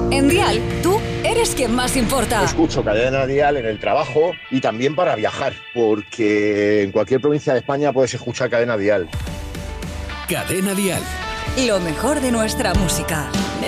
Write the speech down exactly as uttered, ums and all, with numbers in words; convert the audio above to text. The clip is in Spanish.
En Dial, tú eres quien más importa. Escucho Cadena Dial en el trabajo y también para viajar, porque en cualquier provincia de España puedes escuchar Cadena Dial. Cadena Dial. Lo mejor de nuestra música.